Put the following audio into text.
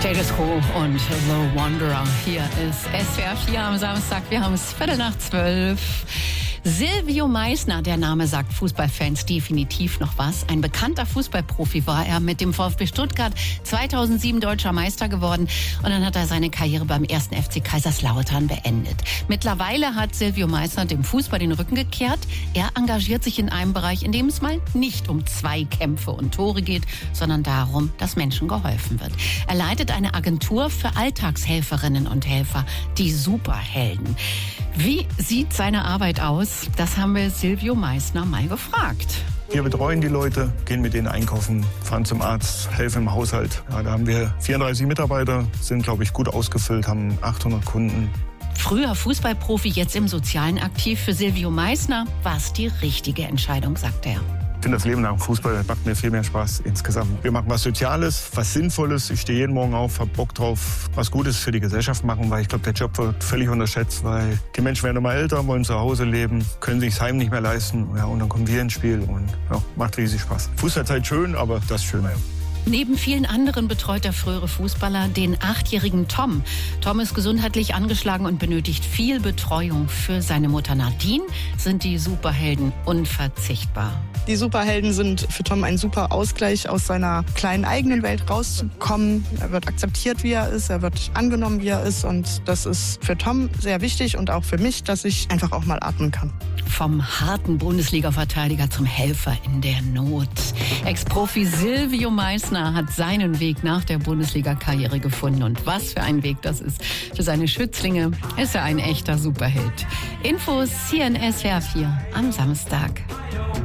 Status Quo und The Wanderer. Hier ist SWR 4 am Samstag. Wir haben es 11:45. Silvio Meissner, der Name sagt Fußballfans definitiv noch was. Ein bekannter Fußballprofi war er, mit dem VfB Stuttgart 2007 deutscher Meister geworden. Und dann hat er seine Karriere beim 1. FC Kaiserslautern beendet. Mittlerweile hat Silvio Meissner dem Fußball den Rücken gekehrt. Er engagiert sich in einem Bereich, in dem es mal nicht um Zweikämpfe und Tore geht, sondern darum, dass Menschen geholfen wird. Er leitet eine Agentur für Alltagshelferinnen und Helfer, die Superhelden. Wie sieht seine Arbeit aus? Das haben wir Silvio Meissner mal gefragt. Wir betreuen die Leute, gehen mit denen einkaufen, fahren zum Arzt, helfen im Haushalt. Ja, da haben wir 34 Mitarbeiter, sind, glaube ich, gut ausgefüllt, haben 800 Kunden. Früher Fußballprofi, jetzt im Sozialen aktiv. Für Silvio Meissner war es die richtige Entscheidung, sagt er. Ich finde, das Leben nach dem Fußball macht mir viel mehr Spaß insgesamt. Wir machen was Soziales, was Sinnvolles. Ich stehe jeden Morgen auf, habe Bock drauf, was Gutes für die Gesellschaft machen, weil ich glaube, der Job wird völlig unterschätzt, weil die Menschen werden immer älter, wollen zu Hause leben, können sich das Heim nicht mehr leisten. Ja, und dann kommen wir ins Spiel und ja, macht riesig Spaß. Fußballzeit schön, aber das ist schöner. Neben vielen anderen betreut der frühere Fußballer den 8-jährigen Tom. Tom ist gesundheitlich angeschlagen und benötigt viel Betreuung. Für seine Mutter Nadine sind die Superhelden unverzichtbar. Die Superhelden sind für Tom ein super Ausgleich, aus seiner kleinen eigenen Welt rauszukommen. Er wird akzeptiert, wie er ist, er wird angenommen, wie er ist. Und das ist für Tom sehr wichtig und auch für mich, dass ich einfach auch mal atmen kann. Vom harten Bundesliga-Verteidiger zum Helfer in der Not. Ex-Profi Silvio Meissner hat seinen Weg nach der Bundesliga-Karriere gefunden. Und was für ein Weg das ist. Für seine Schützlinge ist er ein echter Superheld. Infos hier in SWR 4 am Samstag.